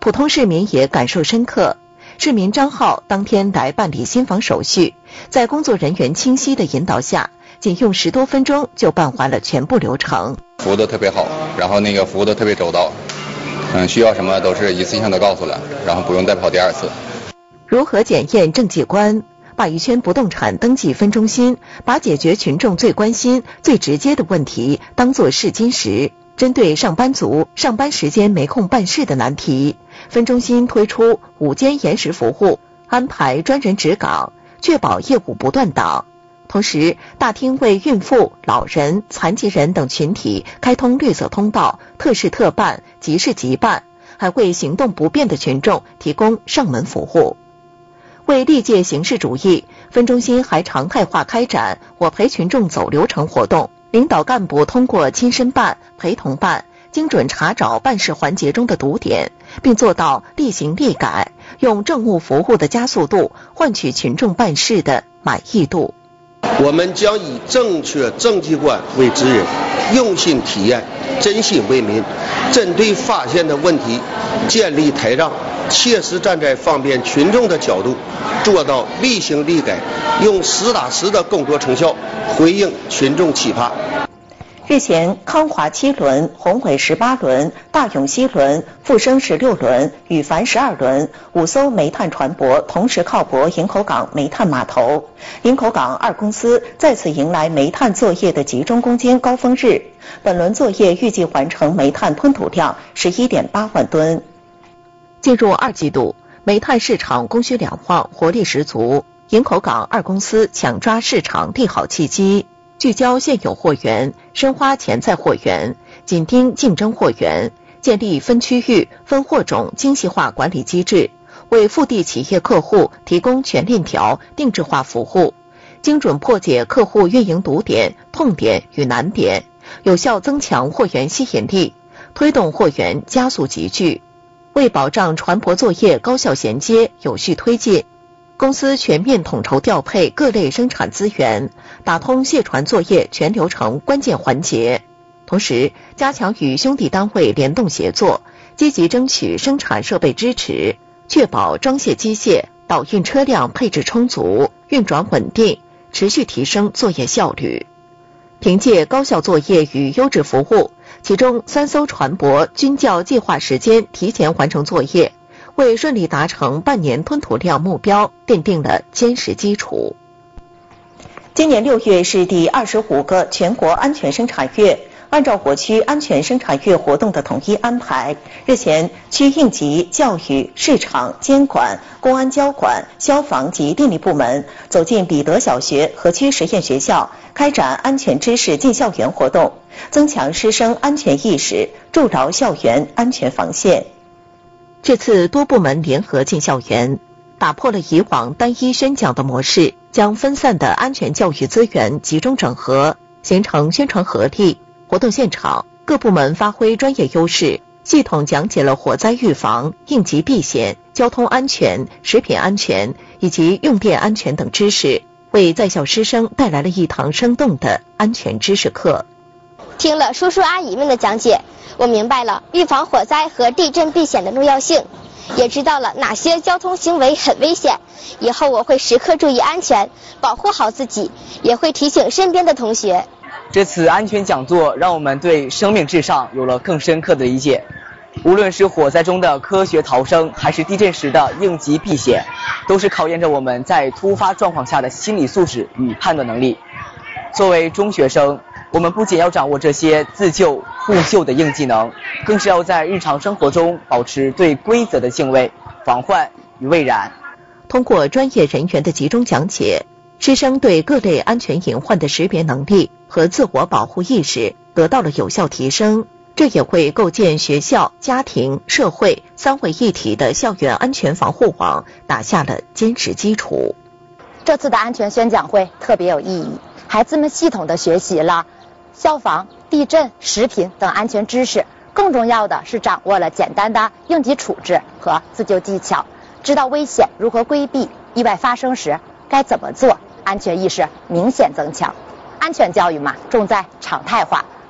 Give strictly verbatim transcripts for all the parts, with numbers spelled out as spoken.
普通市民也感受深刻。市民张浩当天来办理新房手续，在工作人员清晰的引导下，仅用十多分钟就办完了全部流程。 服务都特别好，然后那个服务都特别周到，嗯，需要什么都是一次性的告诉了，然后不用再跑第二次。 如何检验政绩观？鲅鱼圈不动产登记分中心把解决群众最关心、最直接的问题当作试金石，针对上班族上班时间没空办事的难题，分中心推出午间延时服务，安排专人值岗，确保业务不断档。同时，大厅为孕妇、老人、残疾人等群体开通绿色通道，特事特办，急事急办，还为行动不便的群众提供上门服务。为历届形式主义，分中心还常态化开展我陪群众走流程活动，领导干部通过亲身办、陪同办，精准查找办事环节中的堵点，并做到立行立改，用政务服务的加速度换取群众办事的满意度。 我们将以正确政绩观为指引，用心体验，真心为民，针对发现的问题建立台账，切实站在方便群众的角度，做到立行立改，用实打实的工作成效回应群众期盼。 日前，康华七轮、宏伟十八轮、大永西轮、富生十六轮、宇凡十二轮五艘煤炭船舶同时靠泊营口港煤炭码头。营口港二公司再次迎来煤炭作业的集中攻坚高峰日。本轮作业预计完成煤炭吞吐量十一点八万吨。进入二季度，煤炭市场供需两旺，活力十足。营口港二公司抢抓市场利好契机，聚焦现有货源，深化潜在货源，紧盯竞争货源，建立分区域、分货种精细化管理机制，为腹地企业客户提供全链条定制化服务，精准破解客户运营堵点、痛点与难点，有效增强货源吸引力，推动货源加速集聚。为保障船舶作业高效衔接、有序推进，公司全面统筹调配各类生产资源，打通卸船作业全流程关键环节。同时，加强与兄弟单位联动协作，积极争取生产设备支持，确保装卸机械、导运车辆配置充足、运转稳定，持续提升作业效率。凭借高效作业与优质服务，其中三艘船舶均较计划时间提前完成作业，为顺利达成半年吞吐量目标奠定了坚实基础。今年六月是第二十五个全国安全生产月。按照国区安全生产月活动的统一安排，日前，区应急、教育、市场、监管、公安交管、消防及电力部门走进李德小学和区实验学校，开展安全知识进校园活动，增强师生安全意识，筑牢校园安全防线。这次多部门联合进校园，打破了以往单一宣讲的模式，将分散的安全教育资源集中整合，形成宣传合力。活动现场，各部门发挥专业优势，系统讲解了火灾预防、应急避险、交通安全、食品安全以及用电安全等知识，为在校师生带来了一堂生动的安全知识课。 听了叔叔阿姨们的讲解，我明白了预防火灾和地震避险的重要性，也知道了哪些交通行为很危险。以后我会时刻注意安全，保护好自己，也会提醒身边的同学。 这次安全讲座让我们对生命至上有了更深刻的理解。无论是火灾中的科学逃生，还是地震时的应急避险，都是考验着我们在突发状况下的心理素质与判断能力。作为中学生，我们不仅要掌握这些自救互救的硬技能，更是要在日常生活中保持对规则的敬畏，防患于未然。 通过专业人员的集中讲解，师生对各类安全隐患的识别能力和自我保护意识得到了有效提升，这也为构建学校、家庭、社会三位一体的校园安全防护网打下了坚实基础。 这次的安全宣讲会特别有意义，孩子们系统地学习了消防、地震、食品等安全知识，更重要的是掌握了简单的应急处置和自救技巧，知道危险如何规避，意外发生时该怎么做，安全意识明显增强。安全教育嘛，重在常态化，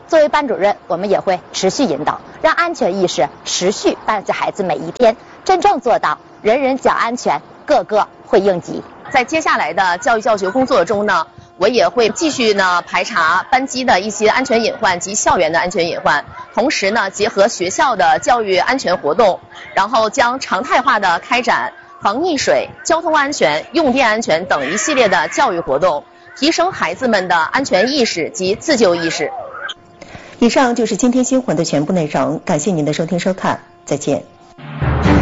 作为班主任，我们也会持续引导，让安全意识持续伴随孩子每一天，真正做到人人讲安全，个个会应急。 在接下来的教育教学工作中呢，我也会继续呢排查班级的一些安全隐患及校园的安全隐患，同时呢结合学校的教育安全活动，然后将常态化的开展防溺水、交通安全、用电安全等一系列的教育活动，提升孩子们的安全意识及自救意识。 以上就是今天新闻的全部内容，感谢您的收听收看，再见。